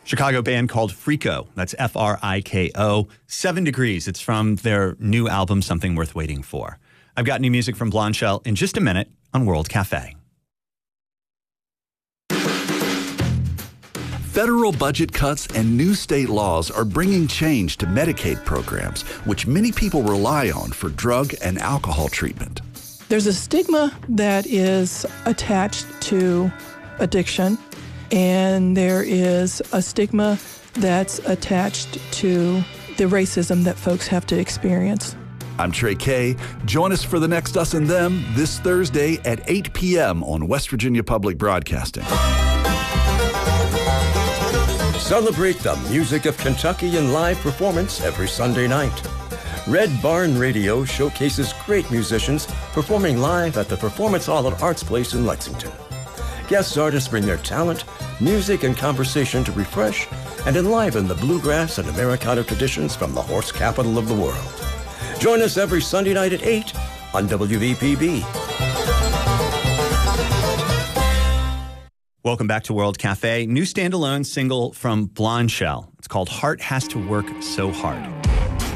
Chicago band called Friko. That's Friko. 7 Degrees. It's from their new album, Something Worth Waiting For. I've got new music from Blonde Shell in just a minute on World Cafe. Federal budget cuts and new state laws are bringing change to Medicaid programs, which many people rely on for drug and alcohol treatment. There's a stigma that is attached to addiction, and there is a stigma that's attached to the racism that folks have to experience. I'm Trey Kay. Join us for the next Us and Them this Thursday at 8 p.m. on West Virginia Public Broadcasting. Celebrate the music of Kentucky in live performance every Sunday night. Red Barn Radio showcases great musicians performing live at the Performance Hall at Arts Place in Lexington. Guest artists bring their talent, music, and conversation to refresh and enliven the bluegrass and Americana traditions from the horse capital of the world. Join us every Sunday night at 8 on WVPB. Welcome back to World Cafe. New standalone single from Blonde Shell. It's called Heart Has to Work So Hard.